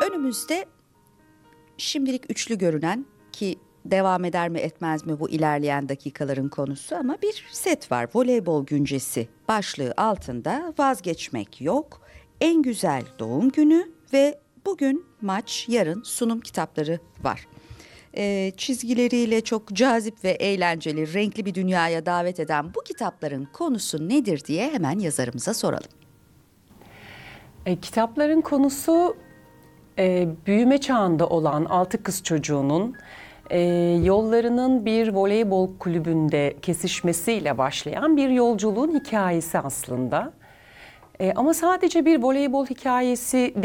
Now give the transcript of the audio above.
Önümüzde şimdilik üçlü görünen, ki devam eder mi etmez mi bu ilerleyen dakikaların konusu, ama bir set var. Voleybol güncesi başlığı altında vazgeçmek yok, en güzel doğum günü ve bugün maç, yarın sunum kitapları var. Çizgileriyle çok cazip ve eğlenceli, renkli bir dünyaya davet eden bu kitapların konusu nedir diye hemen yazarımıza soralım. Kitapların konusu büyüme çağında olan 6 kız çocuğunun yollarının bir voleybol kulübünde kesişmesiyle başlayan bir yolculuğun hikayesi aslında. Ama sadece bir voleybol hikayesi